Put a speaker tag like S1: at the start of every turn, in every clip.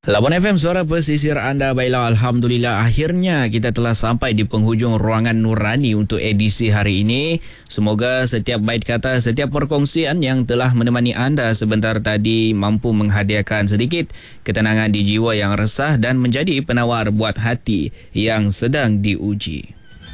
S1: Labuan FM, suara pesisir anda. Baiklah, Alhamdulillah akhirnya kita telah sampai di penghujung ruangan Nurani untuk edisi hari ini. Semoga setiap bait kata, setiap perkongsian yang telah menemani anda sebentar tadi mampu menghadiahkan sedikit ketenangan di jiwa yang resah dan menjadi penawar buat hati yang sedang diuji.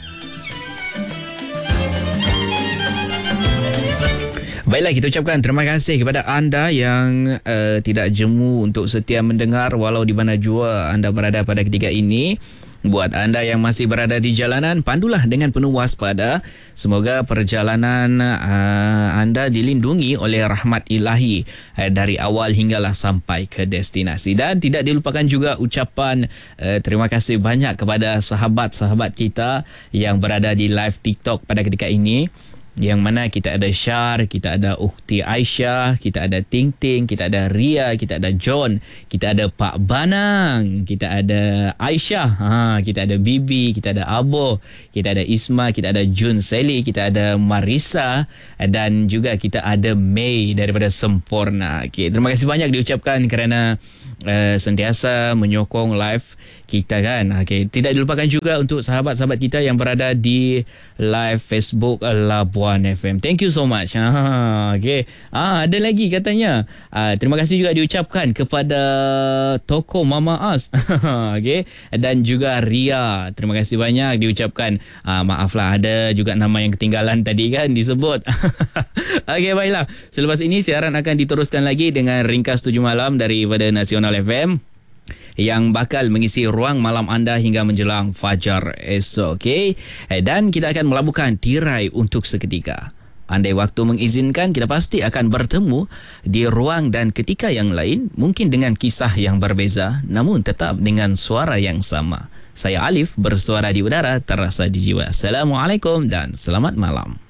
S1: Baiklah, kita ucapkan terima kasih kepada anda yang tidak jemu untuk setia mendengar walau di mana jua anda berada pada ketika ini. Buat anda yang masih berada di jalanan, pandulah dengan penuh waspada. Semoga perjalanan anda dilindungi oleh rahmat ilahi dari awal hinggalah sampai ke destinasi. Dan tidak dilupakan juga ucapan terima kasih banyak kepada sahabat-sahabat kita yang berada di live TikTok pada ketika ini. Yang mana kita ada Syar, kita ada Ukhti Aisyah, kita ada Ting Ting, kita ada Ria, kita ada John, kita ada Pak Banang, kita ada Aisyah, kita ada Bibi, kita ada Abo, kita ada Isma, kita ada Jun Seli, kita ada Marisa dan juga kita ada Mei daripada Sempurna. Okay, terima kasih banyak diucapkan kerana sentiasa menyokong live kita kan. Okay, tidak dilupakan juga untuk sahabat-sahabat kita yang berada di live Facebook Labuan FM. Thank you so much. Okay. Ada lagi katanya. Terima kasih juga diucapkan kepada toko Mama As. Okay. Dan juga Ria. Terima kasih banyak diucapkan. Maaflah ada juga nama yang ketinggalan tadi kan disebut. Okay, baiklah. Selepas ini siaran akan diteruskan lagi dengan Ringkas 7 Malam daripada Nasional FM yang bakal mengisi ruang malam anda hingga menjelang fajar esok. Okay? Dan kita akan melabuhkan tirai untuk seketika. Andai waktu mengizinkan, kita pasti akan bertemu di ruang dan ketika yang lain, mungkin dengan kisah yang berbeza, namun tetap dengan suara yang sama. Saya Alif, bersuara di udara, terasa di jiwa. Assalamualaikum dan selamat malam.